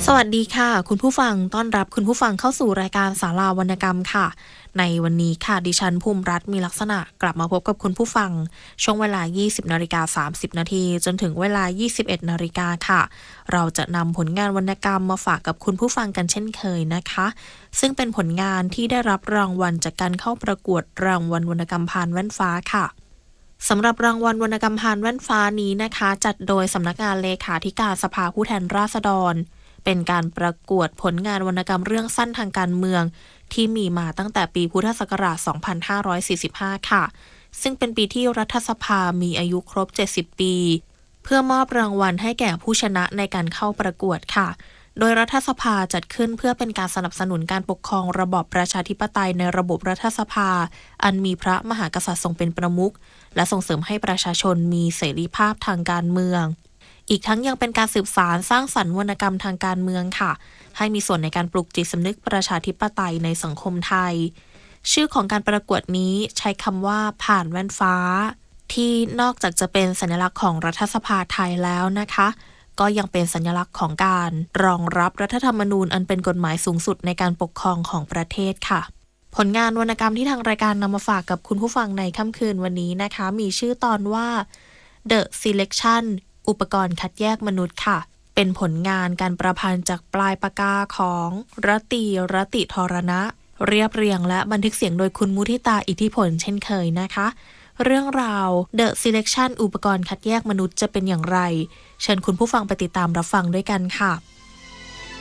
สวัสดีค่ะคุณผู้ฟังต้อนรับคุณผู้ฟังเข้าสู่รายการศาลาวรรณกรรมค่ะในวันนี้ค่ะดิฉันภูมิรัตน์มีลักษณะกลับมาพบกับคุณผู้ฟังช่วงเวลา 20:30 นาทีจนถึงเวลา 21 นาฬิกาค่ะเราจะนำผลงานวรรณกรรมมาฝากกับคุณผู้ฟังกันเช่นเคยนะคะซึ่งเป็นผลงานที่ได้รับรางวัลจากการเข้าประกวดรางวัลวรรณกรรมพานแว่นฟ้าค่ะสำหรับรางวัลวรรณกรรมพานแว่นฟ้านี้นะคะจัดโดยสำนักงานเลขาธิการสภาผู้แทนราษฎรเป็นการประกวดผลงานวรรณกรรมเรื่องสั้นทางการเมืองที่มีมาตั้งแต่ปีพุทธศักราช 2545 ค่ะซึ่งเป็นปีที่รัฐสภามีอายุครบ 70 ปีเพื่อมอบรางวัลให้แก่ผู้ชนะในการเข้าประกวดค่ะโดยรัฐสภาจัดขึ้นเพื่อเป็นการสนับสนุนการปกครองระบอบประชาธิปไตยในระบบรัฐสภาอันมีพระมหากษัตริย์ทรงเป็นประมุขและส่งเสริมให้ประชาชนมีเสรีภาพทางการเมืองอีกทั้งยังเป็นการสืบสานสร้างสรรค์วรรณกรรมทางการเมืองค่ะให้มีส่วนในการปลุกจิตสำนึกประชาธิปไตยในสังคมไทยชื่อของการประกวดนี้ใช้คำว่าผ่านแว่นฟ้าที่นอกจากจะเป็นสัญลักษณ์ของรัฐสภาไทยแล้วนะคะก็ยังเป็นสัญลักษณ์ของการรองรับรัฐธรรมนูญอันเป็นกฎหมายสูงสุดในการปกครองของประเทศค่ะผลงานวรรณกรรมที่ทางรายการนำมาฝากกับคุณผู้ฟังในค่ำคืนวันนี้นะคะมีชื่อตอนว่า The Selection อุปกรณ์คัดแยกมนุษย์ค่ะเป็นผลงานการประพันธ์จากปลายปากกาของรติธรณะเรียบเรียงและบันทึกเสียงโดยคุณมุทิตาอิทธิพลเช่นเคยนะคะเรื่องราว The Selection อุปกรณ์คัดแยกมนุษย์จะเป็นอย่างไรเชิญคุณผู้ฟังไปติดตามรับฟังด้วยกันค่ะ